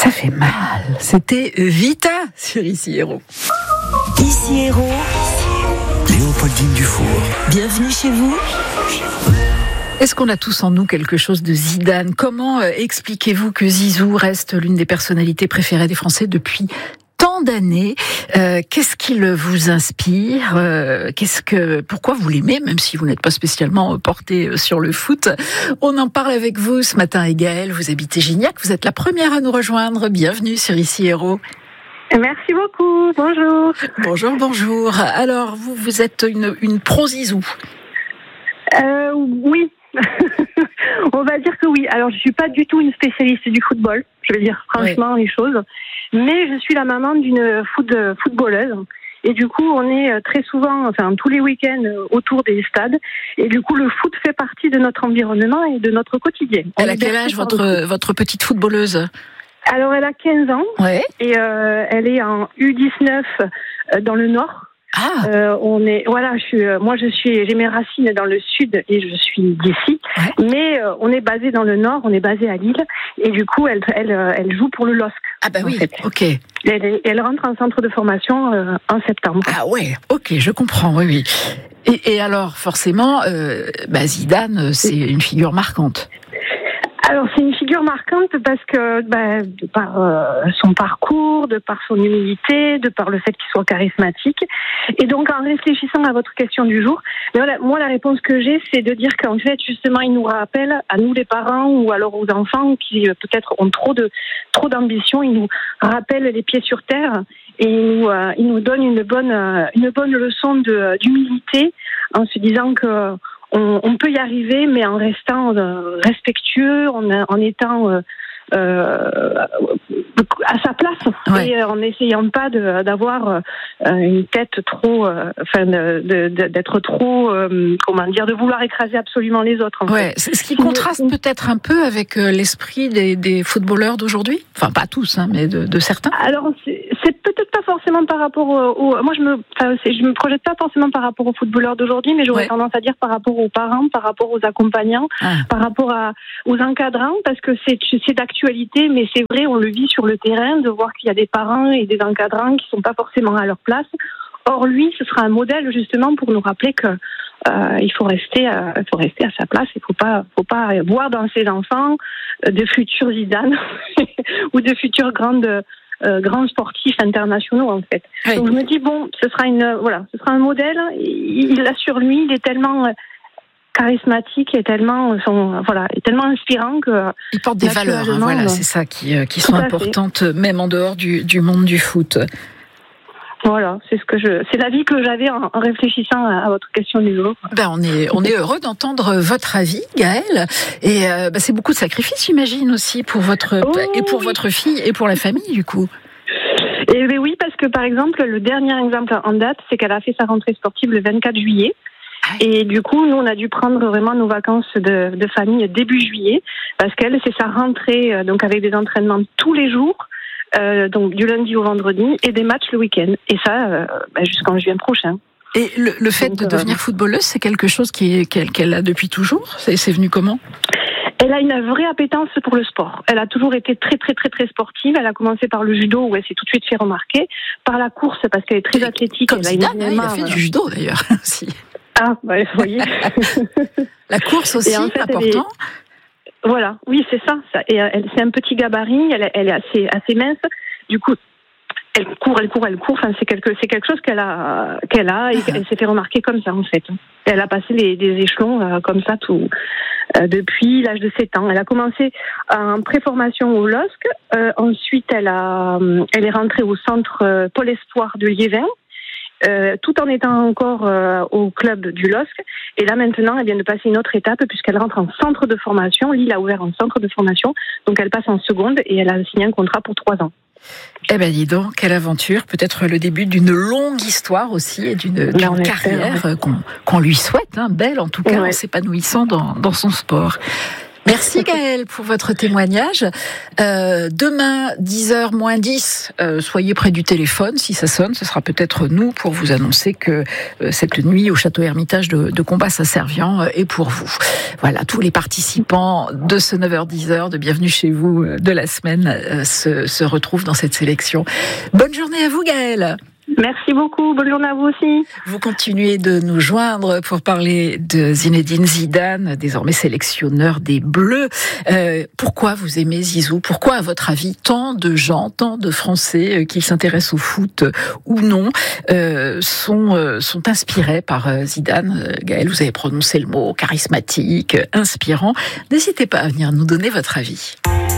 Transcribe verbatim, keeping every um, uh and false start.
Ça fait mal. C'était Vita sur Ici Héros. Ici Héros. Léopoldine Dufour. Bienvenue chez vous. Est-ce qu'on a tous en nous quelque chose de Zidane ? Comment euh, expliquez-vous que Zizou reste l'une des personnalités préférées des Français depuis tant d'années ? euh, Qu'est-ce qui le vous inspire ? euh, Qu'est-ce que, pourquoi vous l'aimez, même si vous n'êtes pas spécialement porté sur le foot ? On en parle avec vous ce matin. Et Gaëlle, vous habitez Gignac, vous êtes la première à nous rejoindre. Bienvenue sur Ici Héros. Merci beaucoup. Bonjour. Bonjour, bonjour. Alors, vous, vous êtes une, une pro Zizou ? Euh, oui. On va dire que oui. Alors, je suis pas du tout une spécialiste du football. Je vais dire franchement oui. les choses. Mais je suis la maman d'une foot, footballeuse. Et du coup, on est très souvent, enfin, tous les week-ends autour des stades. Et du coup, le foot fait partie de notre environnement et de notre quotidien. Elle a quel âge, votre, votre petite footballeuse ? Alors, elle a quinze ans. Ouais. Et euh, elle est en U dix-neuf dans le Nord. Ah. Euh, on est, voilà, je suis, euh, moi je suis, j'ai mes racines dans le sud et je suis d'ici, ouais. mais euh, on est basé dans le nord, on est basé à Lille et du coup elle, elle, elle joue pour le L O S C. Ah bah oui, fait. ok. Elle, elle rentre en centre de formation euh, en septembre. Ah ouais, ok, je comprends, oui, oui. Et, et alors forcément, euh, bah Zidane, c'est une figure marquante. Alors c'est une figure marquante parce que bah, de par euh, son parcours, de par son humilité, de par le fait qu'il soit charismatique. Et donc en réfléchissant à votre question du jour, voilà, moi la réponse que j'ai c'est de dire qu'en fait justement il nous rappelle à nous les parents ou alors aux enfants qui euh, peut-être ont trop de trop d'ambition, il nous rappelle les pieds sur terre et il nous, euh, il nous donne une bonne euh, une bonne leçon de, d'humilité en se disant que On, on peut y arriver, mais en restant euh, respectueux, en, en étant euh, euh, à sa place, ouais. et en n'essayant pas de, d'avoir euh, une tête trop, euh, enfin, de, de, d'être trop, euh, comment dire, de vouloir écraser absolument les autres. En ouais, fait. Ce qui contraste peut-être un peu avec l'esprit des, des footballeurs d'aujourd'hui. Enfin, pas tous, hein, mais de, de certains. Alors, c'est, c'est peut-être pas forcément par rapport au, au moi je me, enfin, c'est, je me projette pas forcément par rapport aux footballeurs d'aujourd'hui, mais j'aurais ouais. tendance à dire par rapport aux parents, par rapport aux accompagnants, ah. par rapport à, aux encadrants, parce que c'est, c'est d'actualité, mais c'est vrai, on le vit sur le terrain, de voir qu'il y a des parents et des encadrants qui sont pas forcément à leur place. Or, lui, ce sera un modèle justement pour nous rappeler que euh, il faut rester, euh, il faut rester à sa place. Il faut pas, faut pas voir dans ses enfants euh, de futurs Zidane ou de futurs grandes. Euh, grands sportifs internationaux en fait. Oui. Donc je me dis bon, ce sera une voilà, ce sera un modèle. Il, il l'a sur lui, il est tellement euh, charismatique et tellement son voilà, est tellement inspirant que il porte des valeurs. Hein, voilà, c'est ça qui euh, qui sont importantes fait. Même en dehors du du monde du foot. Voilà, c'est ce que je, c'est l'avis que j'avais en, en réfléchissant à, à votre question du jour. Ben on est, on est heureux d'entendre votre avis, Gaëlle. Et euh, ben c'est beaucoup de sacrifices, j'imagine aussi pour votre oh, et pour oui. votre fille et pour la famille du coup. Et ben oui, parce que par exemple, le dernier exemple en date, c'est qu'elle a fait sa rentrée sportive le vingt-quatre juillet. Et du coup, nous, on a dû prendre vraiment nos vacances de, de famille début juillet, parce qu'elle, c'est sa rentrée, donc avec des entraînements tous les jours. Euh, donc du lundi au vendredi et des matchs le week-end et ça euh, bah, jusqu'en juin prochain. Et le, le fait donc, de devenir euh, footballeuse, c'est quelque chose qui est, qu'elle, qu'elle a depuis toujours. C'est, c'est venu comment ? Elle a une vraie appétence pour le sport. Elle a toujours été très très très très sportive. Elle a commencé par le judo où elle s'est tout de suite fait remarquer, par la course parce qu'elle est très athlétique. Comme elle Zidane, a, il a fait voilà. du judo d'ailleurs aussi. Ah, bah, vous voyez. La course aussi, en fait, important. Voilà, oui, c'est ça. ça. Et elle, c'est un petit gabarit, elle, elle est assez, assez mince. Du coup, elle court, elle court, elle court. Enfin, c'est quelque, c'est quelque chose qu'elle a, qu'elle a, et elle s'est fait remarquer comme ça en fait. Elle a passé les, des échelons euh, comme ça tout euh, depuis l'âge de sept ans. Elle a commencé en préformation au L O S C. Euh, ensuite, elle a, elle est rentrée au centre euh, Pôle Espoir de Liévin. Euh, tout en étant encore euh, au club du L O S C. Et là, maintenant, elle vient de passer une autre étape puisqu'elle rentre en centre de formation. Lille a ouvert un centre de formation. Donc, elle passe en seconde et elle a signé un contrat pour trois ans. Eh ben, dis donc, quelle aventure. Peut-être le début d'une longue histoire aussi et d'une, d'une carrière espère, ouais. qu'on, qu'on lui souhaite, hein, belle en tout cas, ouais. en s'épanouissant dans, dans son sport. Merci Gaëlle pour votre témoignage. Euh, demain, dix heures moins dix, euh, soyez près du téléphone. Si ça sonne, ce sera peut-être nous pour vous annoncer que euh, cette nuit au Château Hermitage de, de Combas-à-Servian euh, est pour vous. Voilà, tous les participants de ce neuf heures dix de Bienvenue chez vous euh, de la semaine euh, se, se retrouvent dans cette sélection. Bonne journée à vous Gaëlle. Merci beaucoup, bonne journée à vous aussi. Vous continuez de nous joindre pour parler de Zinedine Zidane, désormais sélectionneur des Bleus. Euh, pourquoi vous aimez Zizou ? Pourquoi, à votre avis, tant de gens, tant de Français qui s'intéressent au foot ou non, euh, sont, euh, sont inspirés par Zidane ? Gaëlle, vous avez prononcé le mot charismatique, inspirant. N'hésitez pas à venir nous donner votre avis.